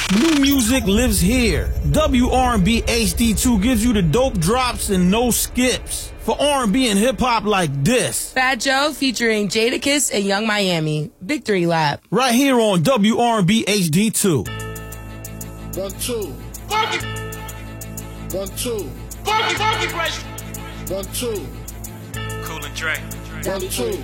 New music lives here. WR&B HD2 gives you the dope drops and no skips. For R&B and hip-hop like this. Fat Joe featuring Jadakiss and Young Miami. Victory Lap. Right here on WR&B HD2. 1, 2. Funky. 1, 2. Funky fresh. 1, 2. Cool and Dre. 1, 2.